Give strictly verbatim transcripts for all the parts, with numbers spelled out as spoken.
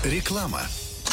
Реклама.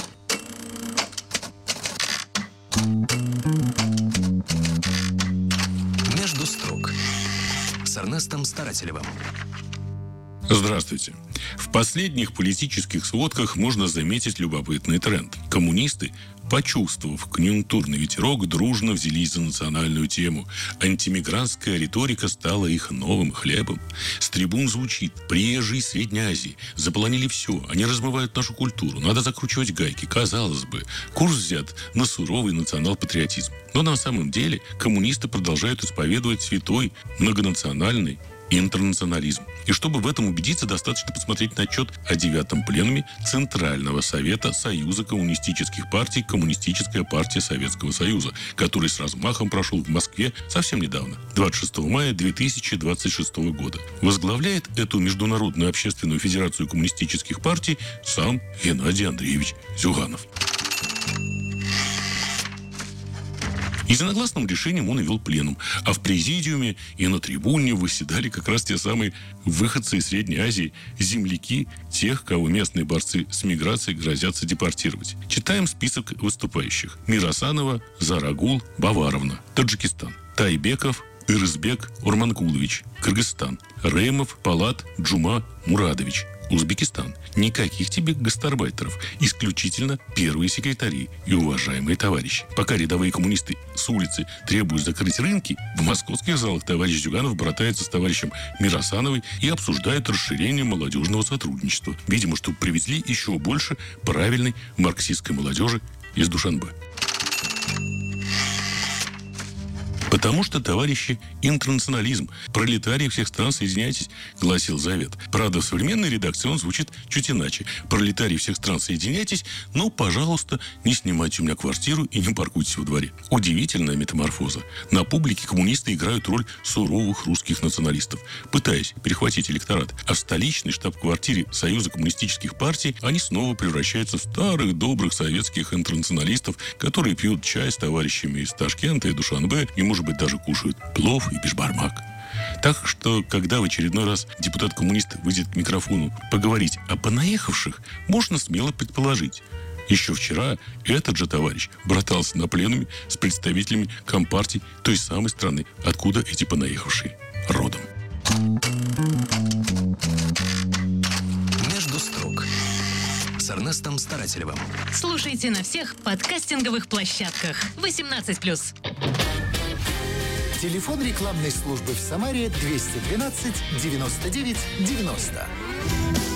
Между строк с Эрнестом Старателевым. Здравствуйте. В последних политических сводках можно заметить любопытный тренд. Коммунисты, почувствовав конъюнктурный ветерок, дружно взялись за национальную тему. Антимигрантская риторика стала их новым хлебом. С трибун звучит: приезжие из Средней Азии заполонили все, они размывают нашу культуру, надо закручивать гайки. Казалось бы, курс взят на суровый национал-патриотизм. Но на самом деле коммунисты продолжают исповедовать святой многонациональный интернационализм. И чтобы в этом убедиться, достаточно посмотреть на отчет о девятом пленуме Центрального совета Союза коммунистических партий «Коммунистическая партия Советского Союза», который с размахом прошел в Москве совсем недавно, двадцать шестого мая две тысячи двадцать шестого года. Возглавляет эту международную общественную федерацию коммунистических партий сам Геннадий Андреевич Зюганов. Единогласным решением он и вел пленум, а в президиуме и на трибуне восседали как раз те самые выходцы из Средней Азии, земляки тех, кого местные борцы с миграцией грозятся депортировать. Читаем список выступающих. Мирасанова Зарагул Баваровна, Таджикистан. Тайбеков Ирызбек Урманкулович, Кыргызстан. Реймов Палат Джума Мурадович, Узбекистан. Никаких тебе гастарбайтеров, исключительно первые секретари и уважаемые товарищи. Пока рядовые коммунисты с улицы требуют закрыть рынки, в московских залах товарищ Зюганов братается с товарищем Мирасановой и обсуждает расширение молодежного сотрудничества. Видимо, чтобы привезли еще больше правильной марксистской молодежи из Душанбе. Потому что, товарищи, интернационализм. Пролетарии всех стран, соединяйтесь, гласил завет. Правда, в современной редакции он звучит чуть иначе. Пролетарии всех стран, соединяйтесь, но, пожалуйста, не снимайте у меня квартиру и не паркуйтесь во дворе. Удивительная метаморфоза. На публике коммунисты играют роль суровых русских националистов, пытаясь перехватить электорат. А в столичной штаб-квартире Союза коммунистических партий они снова превращаются в старых добрых советских интернационалистов, которые пьют чай с товарищами из Ташкента и Душанбе и, может быть, даже кушают плов и бешбармак. Так что, когда в очередной раз депутат-коммунист выйдет к микрофону поговорить о понаехавших, можно смело предположить: еще вчера этот же товарищ братался на пленуме с представителями компартий той самой страны, откуда эти понаехавшие родом. Между строк с Эрнестом Старателевым. Слушайте на всех подкастинговых площадках. восемнадцать плюс. Телефон рекламной службы в Самаре двести двенадцать девяносто девять девяносто.